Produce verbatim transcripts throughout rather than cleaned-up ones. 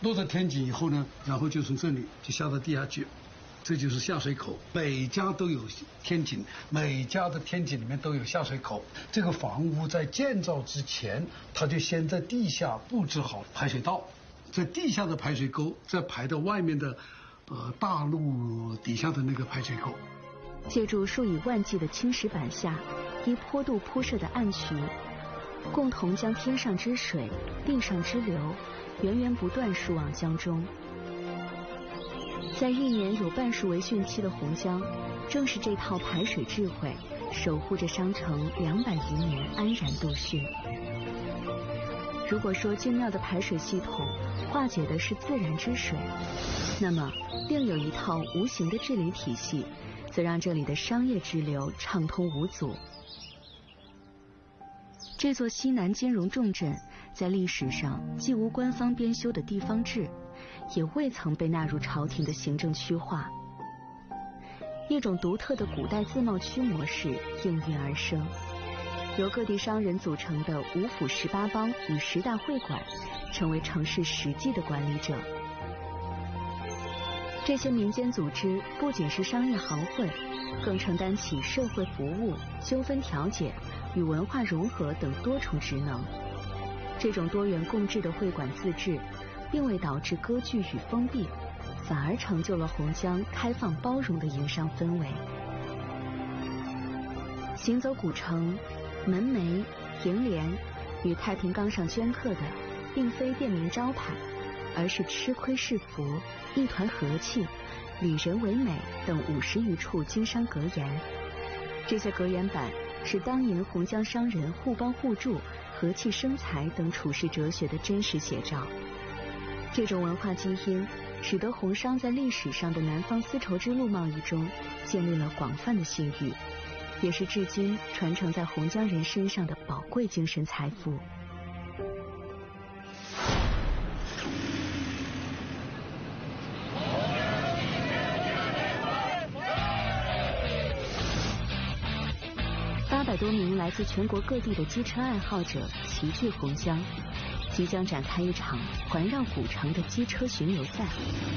落到天井以后呢，然后就从这里就下到地下去，这就是下水口。每家都有天井，每家的天井里面都有下水口。这个房屋在建造之前，他就先在地下布置好排水道，在地下的排水沟再排到外面的呃大路底下的那个排水沟。 借助数以万计的青石板下依坡度铺设的暗渠，共同将天上之水、地上之流源源不断输往江中。在一年有半数为汛期的洪江，正是这套排水智慧守护着商城两百余年安然度汛。如果说精妙的排水系统化解的是自然之水，那么另有一套无形的治理体系，则让这里的商业支流畅通无阻。这座西南金融重镇在历史上既无官方编修的地方志，也未曾被纳入朝廷的行政区划。一种独特的古代自贸区模式应运而生，由各地商人组成的五府十八帮与十大会馆成为城市实际的管理者。这些民间组织不仅是商业行会，更承担起社会服务、纠纷调解与文化融合等多重职能。这种多元共治的会馆自治，并未导致割据与封闭，反而成就了洪江开放包容的营商氛围。行走古城，门楣、楹联与太平冈上镌刻的，并非店名招牌，而是吃亏是福、一团和气、里人为美等五十余处经商格言。这些格言板是当年洪江商人互帮互助、和气生财等处世哲学的真实写照。这种文化基因使得洪商在历史上的南方丝绸之路贸易中建立了广泛的信誉，也是至今传承在洪江人身上的宝贵精神财富。八百多名来自全国各地的机车爱好者齐聚洪江，即将展开一场环绕古城的机车巡游赛。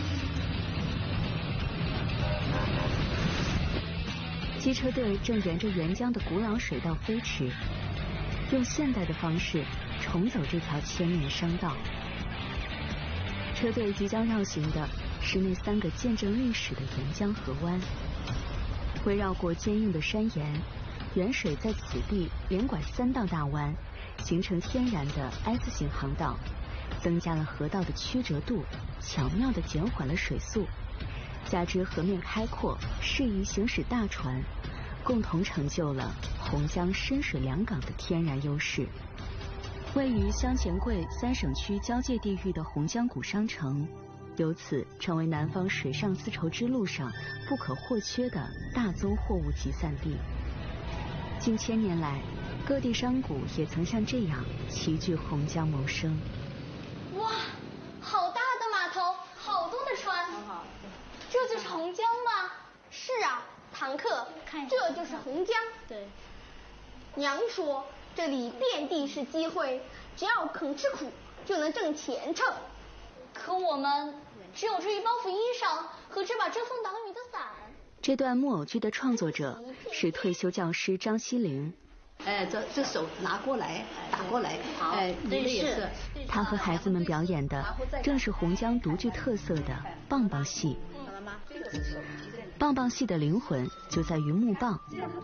机车队正沿着沅江的古老水道飞驰，用现代的方式重走这条千年商道。车队即将绕行的是那三个见证历史的沅江河湾，围绕过坚硬的山岩，沅水在此地连拐三道大弯，形成天然的 S 型航道，增加了河道的曲折度，巧妙地减缓了水速，加之河面开阔，适宜行驶大船，共同成就了洪江深水两港的天然优势。位于湘黔桂三省区交界地域的洪江古商城，由此成为南方水上丝绸之路上不可或缺的大宗货物集散地。近千年来，各地商贾也曾像这样齐聚洪江谋生。 哇，好大的码头，好多的船，这就是洪江吗？是啊，堂客，这就是洪江。 对， 娘说这里遍地是机会，只要肯吃苦，就能挣前程。可我们只有这一包袱衣裳和这把遮风挡雨的伞。 这段木偶剧的创作者是退休教师张西玲。 哎，这这手拿过来，打过来，哎，你的也是。 他和孩子们表演的正是洪江独具特色的棒棒戏。棒棒戏的灵魂就在于木棒。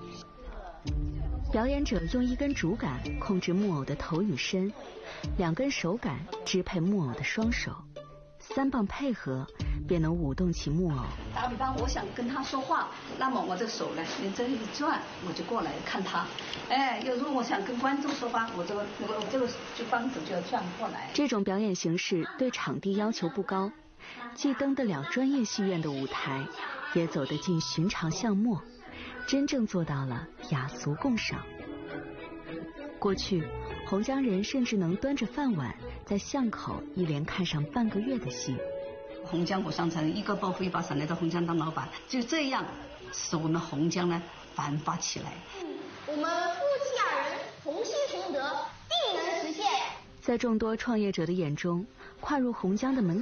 表演者用一根竹竿控制木偶的头与身，两根手杆支配木偶的双手，三棒配合便能舞动起木偶。 打比方，我想跟他说话，那么我的手呢，你这一转，我就过来看他。哎，有时候我想跟观众说话，我这个我这个就帮手就要转过来。 这种表演形式对场地要求不高，既登得了专业戏院的舞台，也走得进寻常巷陌，真正做到了雅俗共赏。过去，洪江人甚至能端着饭碗在巷口一连看上半个月的戏。 洪江古商城一个包袱一把伞来到洪江当老板，就这样使我们洪江呢繁发起来。 我们夫妻二人同心同德，定能实现。 在众多创业者的眼中，跨入洪江的门槛